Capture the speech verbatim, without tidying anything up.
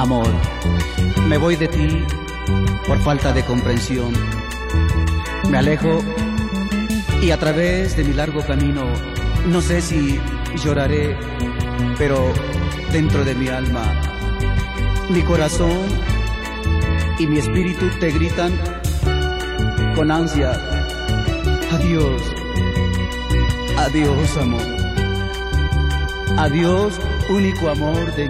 Amor, me voy de ti por falta de comprensión. Me alejo y a través de mi largo camino, no sé si lloraré, pero dentro de mi alma, mi corazón y mi espíritu te gritan con ansia: adiós, adiós amor, adiós único amor de